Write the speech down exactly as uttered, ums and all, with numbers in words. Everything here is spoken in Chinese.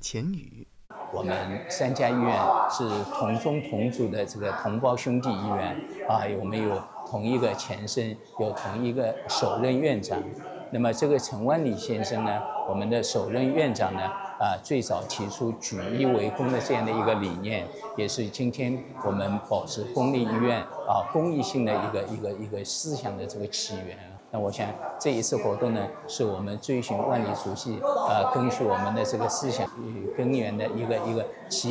前语。 我们三家医院是同宗同祖的这个同胞兄弟医院啊，我们有同一个前身，有同一个首任院长。那么这个陈万里先生呢，我们的首任院长呢，啊，最早提出举医为公的这样的一个理念，也是今天我们保持公立医院啊公益性的一个一个一个思想的这个起源。那我想这一次活动呢，是我们追寻万里主席呃，根据我们的这个思想与根源的一个一个起